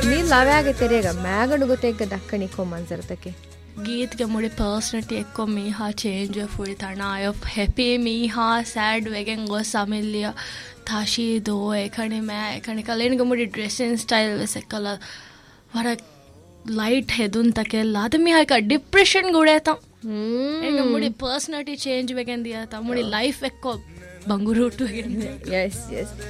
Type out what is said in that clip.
ನೀ ಲವ್ಯಾಗೆ ತೆರೆಗ ಮ್ಯಾಗಂಡು ಗೊತ್ತೇಗ ದಕ್ಕಣಿಕೋ ಮಂಜರತಕ್ಕೆ गीत के मुड़े पर्सनटी एक्को मीहा चेंज फुड़ी थाना आयो हैप्पी मीहा सैड वेगें गो सामिलिया थाशी दो एखने मैं एखने कलेन के मुड़े ड्रेसिंग स्टाइल वैसे कलर वरा लाइट है दुन तके लाद मीहा का डिप्रेशन गुड़े था एंगे मुड़े पर्सनटी चेंज वेगें दिया था मुड़े लाइफ एक्को बंगुरूट वेगें यस यस